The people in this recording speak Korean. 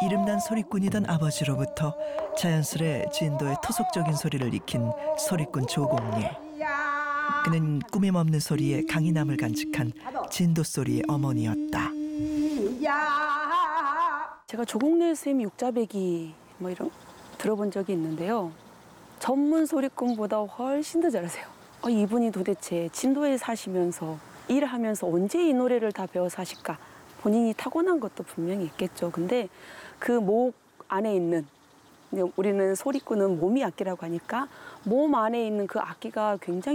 이름난 소리꾼이던 아버지로부터 자연스레 진도의 토속적인 소리를 익힌 소리꾼 조공예. 그는 꾸밈 없는 소리에 강인함을 간직한 진도 소리의 어머니였다. 제가 조공래 선생님 육자배기 뭐 이런 들어본 적이 있는데요. 전문 소리꾼보다 훨씬 더 잘하세요. 이분이 도대체 진도에 사시면서 일하면서 언제 이 노래를 다 배워서 하실까? 본인이 타고난 것도 분명히 있겠죠. 근데 그 목 안에 있는, 우리는 소리꾼은 몸이 악기라고 하니까 몸 안에 있는 그 악기가 굉장히